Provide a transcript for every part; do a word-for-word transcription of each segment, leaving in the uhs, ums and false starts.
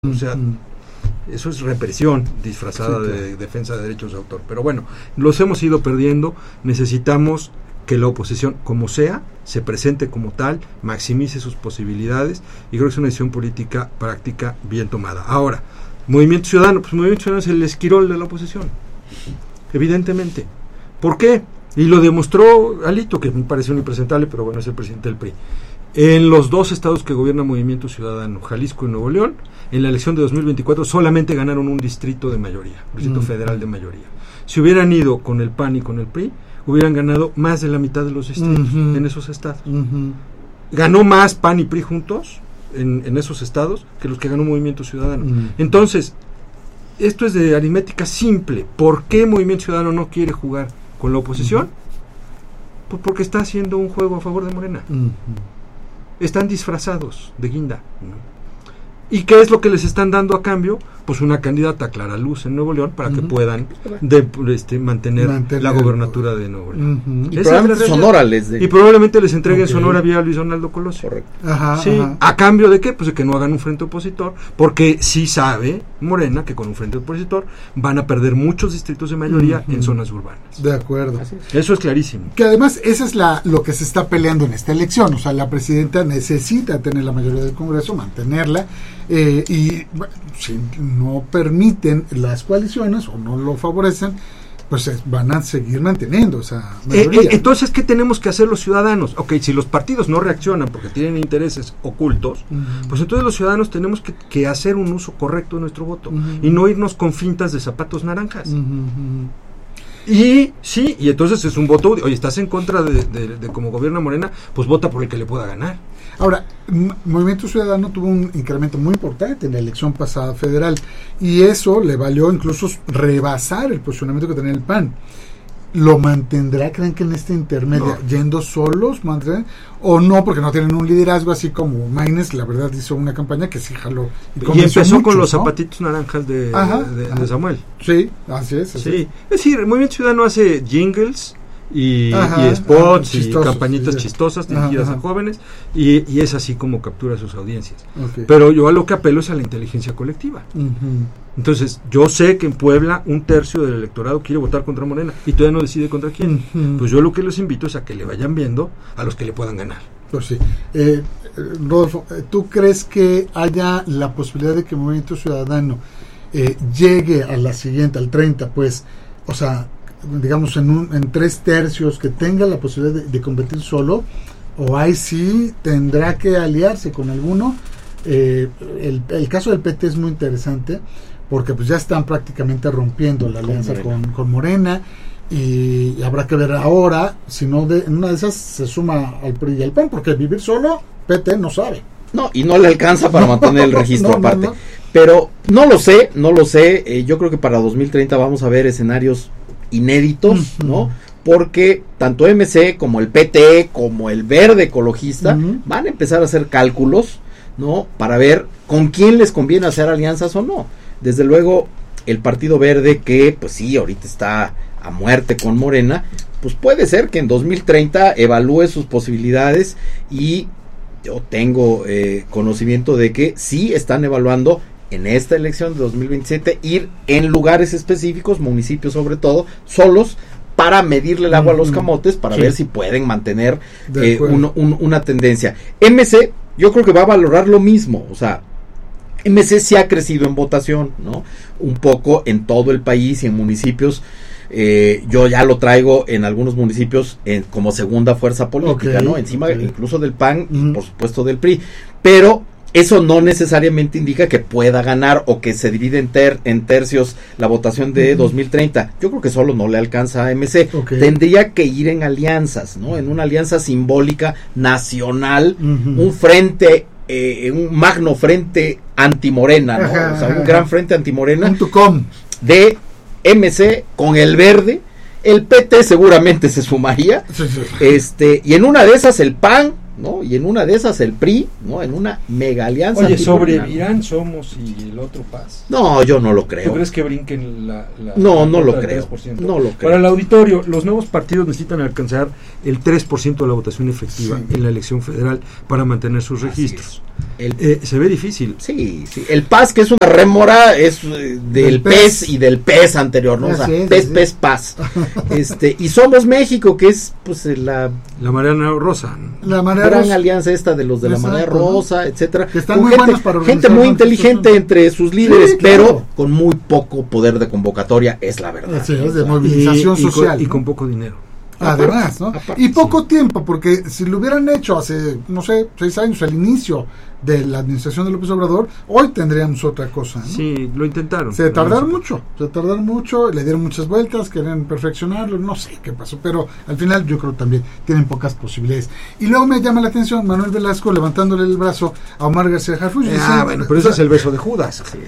O sea, eso es represión disfrazada sí, claro. de defensa de derechos de autor. Pero bueno, los hemos ido perdiendo. Necesitamos que la oposición, como sea, se presente como tal, maximice sus posibilidades, y creo que es una decisión política práctica bien tomada. Ahora, Movimiento Ciudadano, pues Movimiento Ciudadano es el esquirol de la oposición, evidentemente. ¿Por qué? Y lo demostró Alito, que me parece un impresentable, pero bueno, es el presidente del P R I. En los dos estados que gobierna Movimiento Ciudadano, Jalisco y Nuevo León, en la elección de dos mil veinticuatro solamente ganaron un distrito de mayoría, un distrito mm. federal de mayoría. Si hubieran ido con el P A N y con el P R I, hubieran ganado más de la mitad de los distritos uh-huh. en esos estados. Uh-huh. Ganó más P A N y P R I juntos en, en esos estados que los que ganó Movimiento Ciudadano. Uh-huh. Entonces, esto es de aritmética simple. ¿Por qué Movimiento Ciudadano no quiere jugar con la oposición? Uh-huh. Pues porque está haciendo un juego a favor de Morena. Uh-huh. Están disfrazados de guinda, ¿no? ¿Y qué es lo que les están dando a cambio? Pues una candidata a clara luz en Nuevo León para uh-huh. que puedan de, este, mantener, mantener la gobernatura de Nuevo León. Uh-huh. Y, probablemente Sonora les de... y probablemente les entreguen okay. Sonora vía Luis Donaldo Colosio. Correcto. Ajá, sí. Ajá. ¿A cambio de qué? Pues de que no hagan un frente opositor, porque sí sabe Morena que con un frente opositor van a perder muchos distritos de mayoría uh-huh. en zonas urbanas. De acuerdo. Es. Eso es clarísimo. Que además esa es la lo que se está peleando en esta elección. O sea, la presidenta necesita tener la mayoría del Congreso, mantenerla. Eh, y bueno, si no permiten las coaliciones o no lo favorecen, pues eh, van a seguir manteniendo esa mayoría. Eh, eh, entonces, ¿qué tenemos que hacer los ciudadanos? Ok, si los partidos no reaccionan porque tienen intereses ocultos, uh-huh. pues entonces los ciudadanos tenemos que, que hacer un uso correcto de nuestro voto uh-huh. y no irnos con fintas de zapatos naranjas. Uh-huh. Y sí, y entonces es un voto, oye, estás en contra de, de, de cómo gobierna Morena, pues vota por el que le pueda ganar. Ahora, M- Movimiento Ciudadano tuvo un incremento muy importante en la elección pasada federal, y eso le valió incluso rebasar el posicionamiento que tenía el P A N. ¿Lo mantendrá, creen que en este intermedio, no. yendo solos, mantendrán, o no, porque no tienen un liderazgo así como Maynes, la verdad hizo una campaña que sí jaló. Y, y empezó mucho, con los ¿no? zapatitos naranjas de, ajá, de, de, de Samuel. Sí, así es. Así sí. es. es decir, el Movimiento Ciudadano hace jingles y, ajá, y spots ajá, chistosos, y campañitas sí, chistosas dirigidas ajá, ajá. a jóvenes, y, y es así como captura sus audiencias. Okay. Pero yo a lo que apelo es a la inteligencia colectiva. Uh-huh. Entonces, yo sé que en Puebla un tercio del electorado quiere votar contra Morena y todavía no decide contra quién. Uh-huh. Pues yo lo que les invito es a que le vayan viendo a los que le puedan ganar. Pues sí. Eh, Rodolfo, ¿tú crees que haya la posibilidad de que el Movimiento Ciudadano eh, llegue a la siguiente, al treinta, pues, o sea, digamos en, un, en tres tercios, que tenga la posibilidad de, de competir solo, o ahí sí tendrá que aliarse con alguno? Eh, el, el caso del P T es muy interesante, porque pues ya están prácticamente rompiendo la alianza con, con Morena, y, y habrá que ver ahora si no de, en una de esas se suma al P R I y al P A N, porque vivir solo P T no sabe. No, y no le alcanza para no, mantener el registro no, aparte. No, no. Pero no lo sé, no lo sé. Eh, yo creo que para dos mil treinta vamos a ver escenarios inéditos, uh-huh. ¿no? Porque tanto M C como el P T, como el Verde Ecologista, uh-huh. van a empezar a hacer cálculos, ¿no? Para ver con quién les conviene hacer alianzas o no. Desde luego, el Partido Verde, que pues sí, ahorita está a muerte con Morena, pues puede ser que en dos mil treinta evalúe sus posibilidades, y yo tengo eh, conocimiento de que sí están evaluando en esta elección de dos mil veintisiete ir en lugares específicos, municipios sobre todo, solos, para medirle el agua mm-hmm. a los camotes, para sí. ver si pueden mantener eh, un, un, una tendencia. M C, yo creo que va a valorar lo mismo, o sea, M C sí ha crecido en votación, ¿no? Un poco en todo el país y en municipios. Eh, yo ya lo traigo en algunos municipios en, como segunda fuerza política, okay, ¿no? Encima okay. incluso del P A N, mm. por supuesto del P R I, pero eso no necesariamente indica que pueda ganar o que se divide en, ter, en tercios la votación de uh-huh. dos mil treinta. Yo creo que solo no le alcanza a M C. Okay. Tendría que ir en alianzas, ¿no? En una alianza simbólica nacional, uh-huh. un frente, eh, un magno frente antimorena, ¿no? Ajá, o sea, un ajá. gran frente antimorena de M C con el Verde. El P T seguramente se sumaría, sí, sí. este y en una de esas el P A N, ¿no? Y en una de esas el P R I, ¿no? En una mega alianza. Oye, sobrevivirán Somos y el otro Paz. No, yo no lo creo. ¿Tú crees que brinquen la, la No, no lo creo. No lo creo. Para el auditorio, los nuevos partidos necesitan alcanzar el tres por ciento de la votación efectiva sí. en la elección federal para mantener sus registros. El, eh, se ve difícil. Sí, sí. El paz, que es una rémora, es eh, del pez. pez y del pez anterior, ¿no? O sea, sí, pez, sí. pez, paz. este, y Somos México, que es pues la... La marea rosa. La marea gran rosa. Alianza esta de los de Exacto, la marea rosa, ¿no? etcétera. Que están muy gente, para gente muy inteligente entre sus líderes, sí, claro. pero con muy poco poder de convocatoria, es la verdad. Sí, es de movilización y, social. Y con, y con poco dinero. Además, ¿no? Aparte, y poco sí. tiempo, porque si lo hubieran hecho hace, no sé, seis años, al inicio de la administración de López Obrador, hoy tendríamos otra cosa, ¿no? Sí, lo intentaron. Se tardaron mucho, se tardaron mucho, le dieron muchas vueltas, querían perfeccionarlo, no sé qué pasó, pero al final yo creo también tienen pocas posibilidades. Y luego me llama la atención Manuel Velasco levantándole el brazo a Omar García Harfuch. Eh, ah, bueno, pero ese es el beso de Judas. Sí.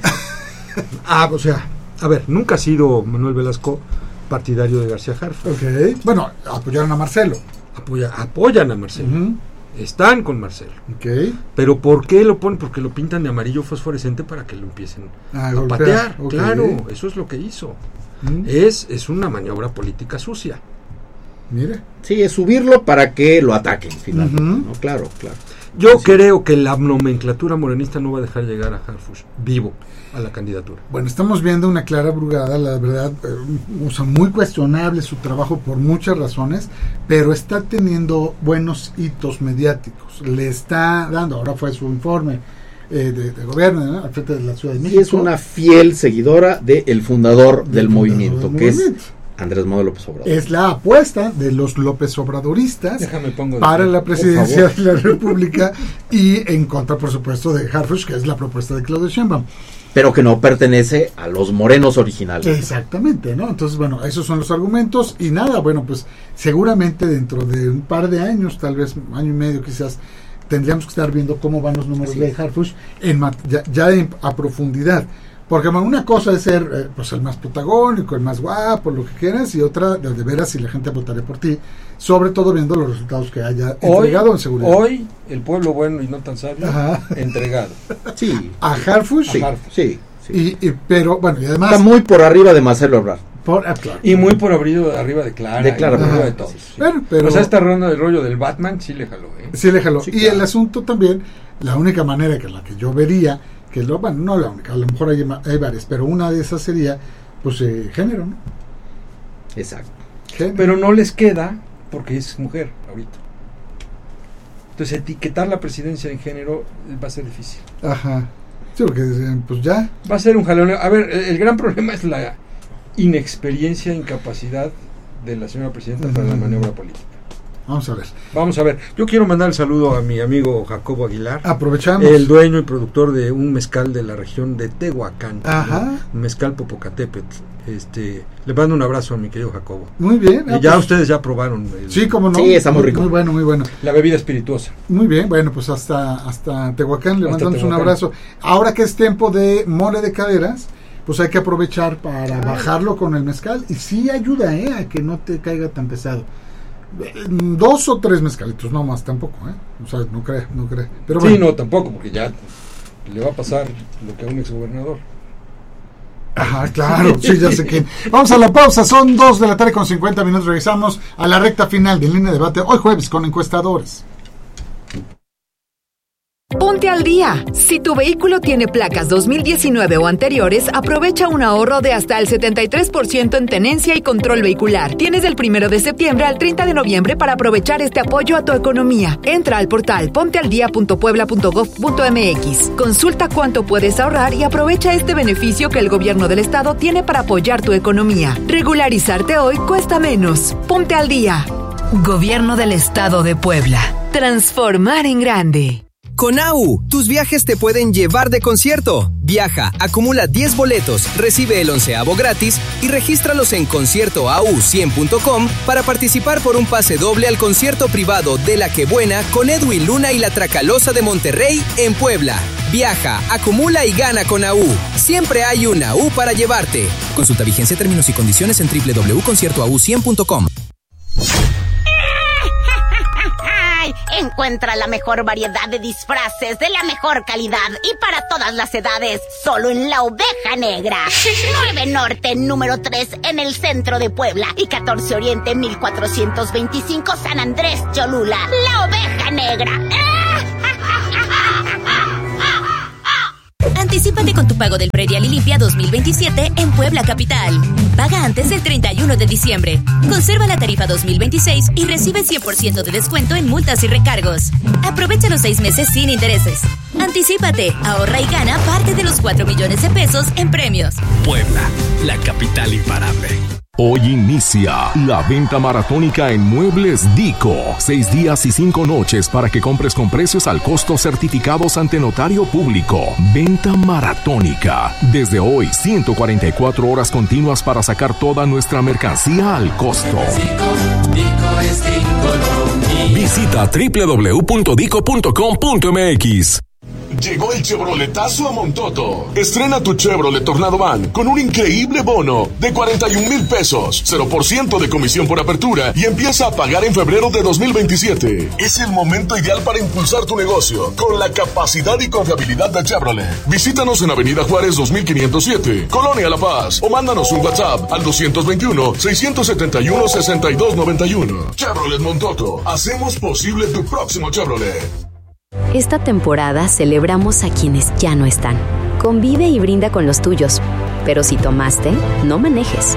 ah, o sea, a ver, nunca ha sido Manuel Velasco partidario de García Harfuch. Okay. Bueno, apoyaron a Marcelo. Apoya, apoyan a Marcelo. Uh-huh. Están con Marcelo. Okay. Pero ¿por qué lo ponen? Porque lo pintan de amarillo fosforescente para que lo empiecen ah, a golpear. patear. Okay. Claro, eso es lo que hizo. Uh-huh. Es, es una maniobra política sucia. Mire. Sí, es subirlo para que lo ataquen finalmente. Uh-huh. ¿no? Claro, claro. Yo sí. creo que la nomenclatura morenista no va a dejar llegar a Harfuch vivo a la candidatura. Bueno, estamos viendo una Clara Brugada, la verdad, eh, o sea, muy cuestionable su trabajo por muchas razones, pero está teniendo buenos hitos mediáticos. Le está dando, ahora fue su informe eh, de, de gobierno, ¿no? Al frente de la Ciudad de México. Y es una fiel seguidora del fundador del, del movimiento, fundador del que movimiento. es Andrés Manuel López Obrador. Es la apuesta de los López Obradoristas para de la presidencia de la República y en contra, por supuesto, de Harfuch, que es la propuesta de Claudia Sheinbaum. Pero que no pertenece a los morenos originales. Exactamente, ¿no? Entonces, bueno, esos son los argumentos y nada, bueno, pues seguramente dentro de un par de años, tal vez año y medio quizás, tendríamos que estar viendo cómo van los números sí. de Harfuch en, ya, ya en, a profundidad. Porque bueno, una cosa es ser eh, pues el más protagónico, el más guapo, lo que quieras, y otra de, de veras si la gente votaría por ti, sobre todo viendo los resultados que haya hoy, entregado en seguridad. Hoy, el pueblo bueno y no tan sabio, Ajá. entregado. Sí. A Harfuch, sí. sí, sí. Y, y, pero bueno, y además... Está muy por arriba de Marcelo Ebrard. Por, ah, claro. Y muy por arriba, arriba de Clara. De Clara, por arriba de todos. Sí. Bueno, pero, o sea, esta ronda del rollo del Batman sí le jaló, ¿eh? Sí le jaló. Sí, y claro. el asunto también, la única manera que la que yo vería, que lo, bueno, no la única, a lo mejor hay, hay varias, pero una de esas sería, pues, eh, género, ¿no? Exacto. Género. Pero no les queda, porque es mujer ahorita. Entonces, etiquetar la presidencia en género va a ser difícil. Ajá. Sí, porque, pues ya. Va a ser un jaleo. A ver, el, el gran problema es la inexperiencia, incapacidad de la señora presidenta uh-huh. para la maniobra política. Vamos a ver. Vamos a ver. Yo quiero mandar el saludo a mi amigo Jacobo Aguilar. Aprovechamos. El dueño y productor de un mezcal de la región de Tehuacán. Ajá. Un mezcal Popocatépetl. Este, le mando un abrazo a mi querido Jacobo. Muy bien. Ah, ya pues, ustedes ya probaron. El, sí, cómo no. Sí, está muy rico. Muy bueno, muy bueno. La bebida espirituosa. Muy bien. Bueno, pues hasta hasta Tehuacán le hasta mandamos Tehuacán. un abrazo. Ahora que es tiempo de mole de caderas, pues hay que aprovechar para ah. bajarlo con el mezcal. Y sí ayuda, ¿eh? A que no te caiga tan pesado. Dos o tres mezcalitos, no más tampoco, ¿eh? O sea, no cree, no cree. Pero sí, bueno. no, tampoco, porque ya le va a pasar lo que a un exgobernador. Ajá, claro, sí, ya sé que. Vamos a la pausa, son dos de la tarde con cincuenta minutos. Regresamos a la recta final de Línea de Debate, hoy jueves, con encuestadores. Ponte al día. Si tu vehículo tiene placas dos mil diecinueve o anteriores, aprovecha un ahorro de hasta el setenta y tres por ciento en tenencia y control vehicular. Tienes del primero de septiembre al treinta de noviembre para aprovechar este apoyo a tu economía. Entra al portal pontealdia punto puebla punto gob punto mx. Consulta cuánto puedes ahorrar y aprovecha este beneficio que el gobierno del estado tiene para apoyar tu economía. Regularizarte hoy cuesta menos. Ponte al día. Gobierno del Estado de Puebla. Transformar en grande. Con A U, tus viajes te pueden llevar de concierto. Viaja, acumula diez boletos, recibe el onceavo gratis y regístralos en concierto a u cien punto com para participar por un pase doble al concierto privado de La Que Buena con Edwin Luna y la Tracalosa de Monterrey en Puebla. Viaja, acumula y gana con A U. Siempre hay una U para llevarte. Consulta vigencia, términos y condiciones en doble u doble u doble u punto concierto a u cien punto com. Encuentra la mejor variedad de disfraces de la mejor calidad y para todas las edades, solo en La Oveja Negra. nueve Norte, número tres en el centro de Puebla y catorce Oriente, mil cuatrocientos veinticinco San Andrés, Cholula. La Oveja Negra. Anticípate con tu pago del predial y limpia dos mil veintisiete en Puebla Capital. Paga antes del treinta y uno de diciembre. Conserva la tarifa dos mil veintiséis y recibe cien por ciento de descuento en multas y recargos. Aprovecha los seis meses sin intereses. Anticípate, ahorra y gana parte de los cuatro millones de pesos en premios. Puebla, la capital imparable. Hoy inicia la venta maratónica en Muebles Dico. Seis días y cinco noches para que compres con precios al costo certificados ante notario público. Venta maratónica. Desde hoy, ciento cuarenta y cuatro horas continuas para sacar toda nuestra mercancía al costo. Visita doble u doble u doble u punto dico punto com punto m x. Llegó el Chevroletazo a Montoto. Estrena tu Chevrolet Tornado Van con un increíble bono de cuarenta y un mil pesos, cero por ciento de comisión por apertura y empieza a pagar en febrero de dos mil veintisiete. Es el momento ideal para impulsar tu negocio con la capacidad y confiabilidad de Chevrolet. Visítanos en Avenida Juárez dos mil quinientos siete, Colonia La Paz, o mándanos un WhatsApp al dos dos uno, seis siete uno, seis dos nueve uno. Chevrolet Montoto. Hacemos posible tu próximo Chevrolet. Esta temporada celebramos a quienes ya no están. Convive y brinda con los tuyos, pero si tomaste, no manejes.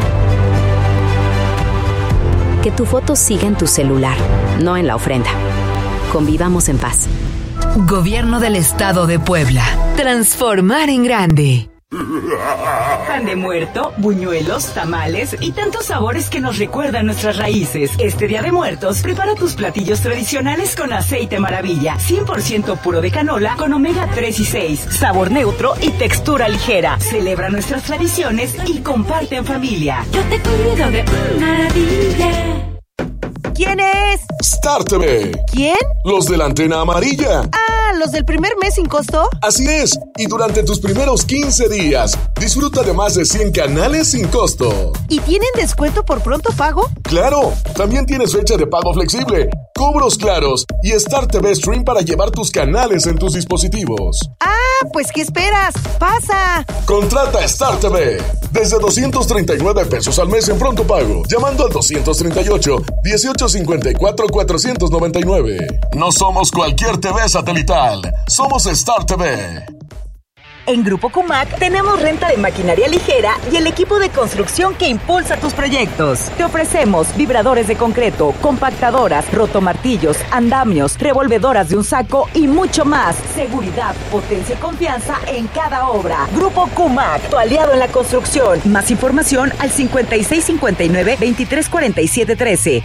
Que tu foto siga en tu celular, no en la ofrenda. Convivamos en paz. Gobierno del Estado de Puebla. Transformar en grande. Pan de muerto, buñuelos, tamales y tantos sabores que nos recuerdan nuestras raíces. Este Día de Muertos, prepara tus platillos tradicionales con aceite Maravilla, cien por ciento puro de canola con omega tres y seis, sabor neutro y textura ligera. Celebra nuestras tradiciones y comparte en familia. Yo te cuido de Maravilla. ¿Quién es? Star T V. ¿Quién? Los de la antena amarilla. Ah, ¿los del primer mes sin costo? Así es, y durante tus primeros quince días, disfruta de más de cien canales sin costo. ¿Y tienen descuento por pronto pago? ¡Claro! También tienes fecha de pago flexible, cobros claros y Star T V Stream para llevar tus canales en tus dispositivos. Ah, pues ¿qué esperas? ¡Pasa! Contrata Star T V desde doscientos treinta y nueve pesos al mes en pronto pago, llamando al doscientos treinta y ocho, dieciocho cincuenta y cuatro, cuatrocientos noventa y nueve. No somos cualquier T V satelital, somos Star T V. En Grupo Cumac tenemos renta de maquinaria ligera y el equipo de construcción que impulsa tus proyectos. Te ofrecemos vibradores de concreto, compactadoras, rotomartillos, andamios, revolvedoras de un saco y mucho más. Seguridad, potencia y confianza en cada obra. Grupo Cumac, tu aliado en la construcción. Más información al cincuenta y seis cincuenta y nueve, veintitrés cuarenta y siete trece.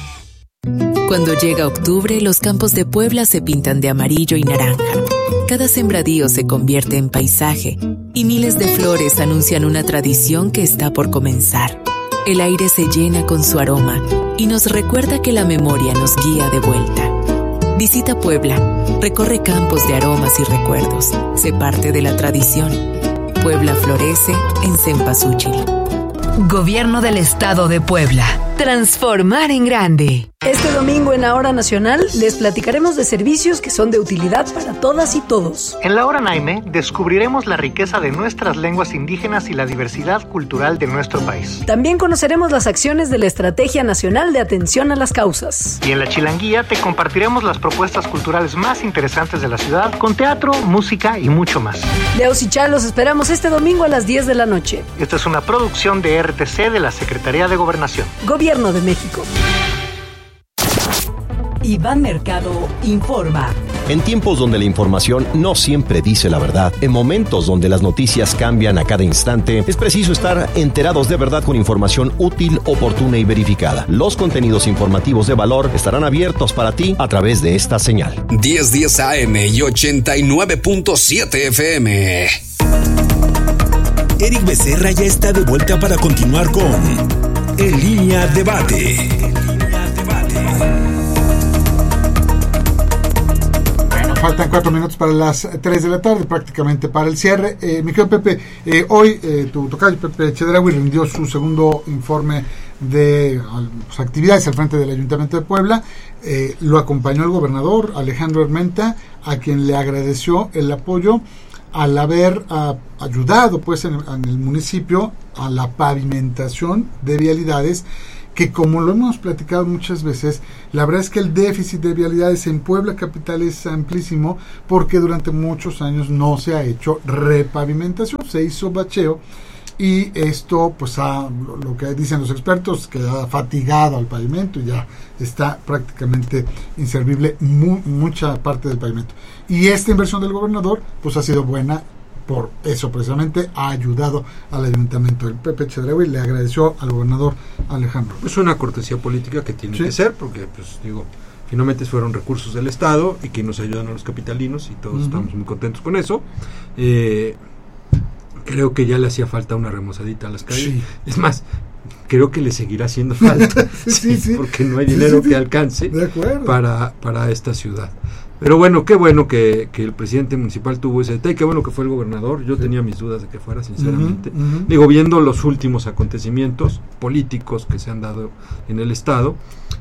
Cuando llega octubre, los campos de Puebla se pintan de amarillo y naranja. Cada sembradío se convierte en paisaje y miles de flores anuncian una tradición que está por comenzar. El aire se llena con su aroma y nos recuerda que la memoria nos guía de vuelta. Visita Puebla, recorre campos de aromas y recuerdos, sé parte de la tradición. Puebla florece en Cempasúchil. Gobierno del Estado de Puebla. Transformar en grande. Este domingo en la Hora Nacional les platicaremos de servicios que son de utilidad para todas y todos. En la Hora Naime descubriremos la riqueza de nuestras lenguas indígenas y la diversidad cultural de nuestro país. También conoceremos las acciones de la Estrategia Nacional de Atención a las Causas. Y en la Chilanguía te compartiremos las propuestas culturales más interesantes de la ciudad, con teatro, música y mucho más. Leos y Chal los esperamos este domingo a las diez de la noche. Esta es una producción de R T C de la Secretaría de Gobernación. Gobierno de México. Iván Mercado informa. En tiempos donde la información no siempre dice la verdad, en momentos donde las noticias cambian a cada instante, es preciso estar enterados de verdad con información útil, oportuna y verificada. Los contenidos informativos de valor estarán abiertos para ti a través de esta señal. diez diez A M y ochenta y nueve punto siete F M. Eric Becerra ya está de vuelta para continuar con En Línea Debate. Faltan cuatro minutos para las tres de la tarde, prácticamente para el cierre. Eh, mi querido Pepe, eh, hoy eh, tu tocayo Pepe Chedraui rindió su segundo informe de pues, actividades al frente del Ayuntamiento de Puebla. Eh, lo acompañó el gobernador Alejandro Armenta, a quien le agradeció el apoyo al haber uh, ayudado pues en, en el municipio a la pavimentación de vialidades que como lo hemos platicado muchas veces, la verdad es que el déficit de vialidades en Puebla capital es amplísimo porque durante muchos años no se ha hecho repavimentación, se hizo bacheo y esto pues ha, lo que dicen los expertos, que ha fatigado al pavimento y ya está prácticamente inservible mu- mucha parte del pavimento. Y esta inversión del gobernador pues ha sido buena. Por eso precisamente ha ayudado al ayuntamiento del Pepe Chedraui, le agradeció al gobernador Alejandro. Es una cortesía política que tiene ¿Sí? que ser, porque pues digo, finalmente fueron recursos del Estado y que nos ayudan a los capitalinos y todos uh-huh. estamos muy contentos con eso. Eh, creo que ya le hacía falta una remozadita a las calles. Sí. Es más, creo que le seguirá haciendo falta, sí, sí, sí, porque no hay dinero sí, sí, que alcance para, para esta ciudad. Pero bueno, qué bueno que, que el presidente municipal tuvo ese detalle, qué bueno que fue el gobernador, yo sí. tenía mis dudas de que fuera, sinceramente. Uh-huh, uh-huh. Digo, viendo los últimos acontecimientos políticos que se han dado en el Estado,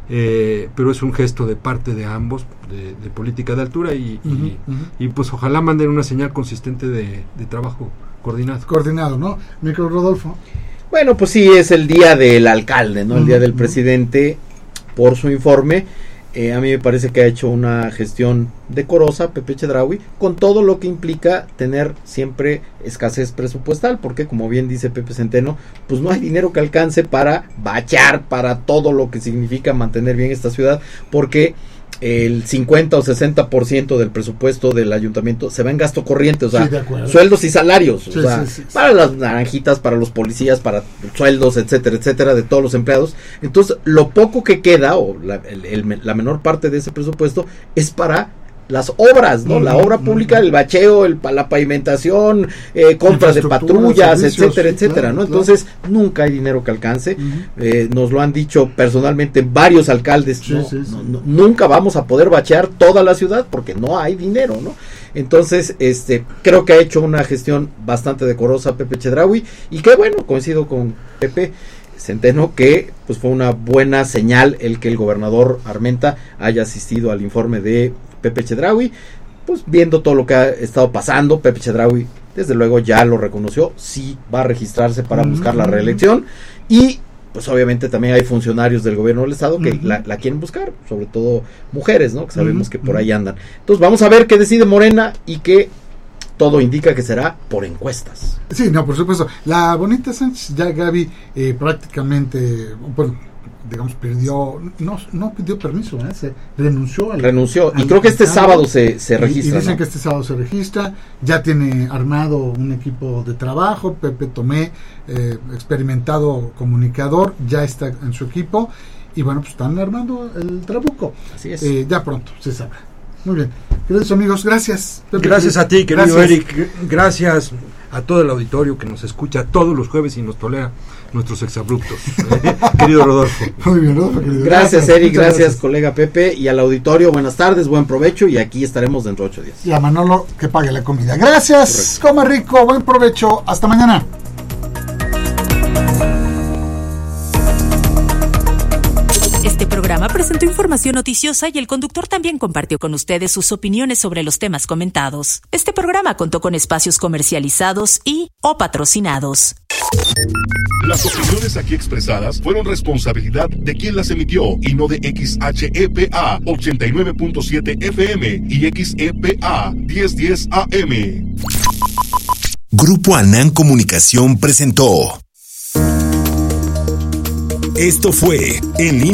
eh, pero es un gesto de parte de ambos, de, de política de altura, y, uh-huh, y, uh-huh. y pues ojalá manden una señal consistente de, de trabajo coordinado. Coordinado, ¿no? Micro Rodolfo. Bueno, pues sí, es el día del alcalde, ¿no? El uh-huh, día del uh-huh. presidente, por su informe. Eh, a mí me parece que ha hecho una gestión decorosa Pepe Chedraui, con todo lo que implica tener siempre escasez presupuestal, porque como bien dice Pepe Centeno, pues no hay dinero que alcance para bachear, para todo lo que significa mantener bien esta ciudad, porque el cincuenta o sesenta por ciento del presupuesto del ayuntamiento se va en gasto corriente, o sea, sí, sueldos y salarios, sí, o sea, sí, sí, sí. para las naranjitas, para los policías, para sueldos, etcétera, etcétera, de todos los empleados. Entonces, lo poco que queda, o la, el, el, la menor parte de ese presupuesto, es para las obras, ¿no? Uh-huh, la obra pública, uh-huh. el bacheo, el, la pavimentación, eh, compras de patrullas, etcétera, etcétera, claro, ¿no? Entonces, claro. nunca hay dinero que alcance. Uh-huh. Eh, nos lo han dicho personalmente varios alcaldes, sí, ¿no? Sí, sí. No, no, nunca vamos a poder bachear toda la ciudad porque no hay dinero, ¿no? Entonces, este, creo que ha hecho una gestión bastante decorosa Pepe Chedraui, y que bueno, coincido con Pepe Centeno, que pues fue una buena señal el que el gobernador Armenta haya asistido al informe de Pepe Chedraui, pues viendo todo lo que ha estado pasando. Pepe Chedraui desde luego ya lo reconoció, sí va a registrarse para uh-huh. buscar la reelección, y pues obviamente también hay funcionarios del gobierno del estado que uh-huh. la, la quieren buscar, sobre todo mujeres, ¿no? Que sabemos uh-huh. que por ahí andan. Entonces vamos a ver qué decide Morena, y que todo indica que será por encuestas. Sí, no, por supuesto. La Bonita Sánchez, ya Gaby, eh, prácticamente, bueno, digamos, perdió, no, no pidió permiso, ¿eh? Se renunció. Al, renunció, al y creo que este sábado se, se registra. Y, y dicen ¿no? que este sábado se registra, ya tiene armado un equipo de trabajo, Pepe Tomé, eh, experimentado comunicador, ya está en su equipo, y bueno, pues están armando el trabuco. Así es. Eh, ya pronto se sabrá. Muy bien. Queridos amigos, gracias. Pepe, gracias a ti, querido gracias. Eric. Gracias a todo el auditorio que nos escucha todos los jueves y nos tolera nuestros exabruptos. ¿eh? Querido Rodolfo. Muy bien, Rodolfo, querido. Gracias, gracias Eric, gracias, gracias, colega Pepe, y al auditorio, buenas tardes, buen provecho, y aquí estaremos dentro de ocho días. Y a Manolo, que pague la comida. Gracias, correcto. Coma rico, buen provecho, hasta mañana. Este programa presentó información noticiosa y el conductor también compartió con ustedes sus opiniones sobre los temas comentados. Este programa contó con espacios comercializados y o patrocinados. Las opiniones aquí expresadas fueron responsabilidad de quien las emitió y no de X H E P A ochenta y nueve punto siete F M y X E P A mil diez A M. Grupo Anán Comunicación presentó. Esto fue En